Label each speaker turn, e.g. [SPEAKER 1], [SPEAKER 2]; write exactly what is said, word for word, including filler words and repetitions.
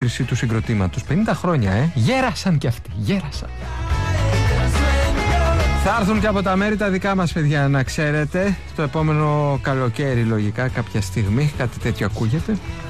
[SPEAKER 1] απόκριση του συγκροτήματος. πενήντα χρόνια, ε! Γέρασαν κι αυτοί, γέρασαν. Θα έρθουν και από τα μέρη τα δικά μας, παιδιά, να ξέρετε. Το επόμενο καλοκαίρι, λογικά, κάποια στιγμή, κάτι τέτοιο ακούγεται.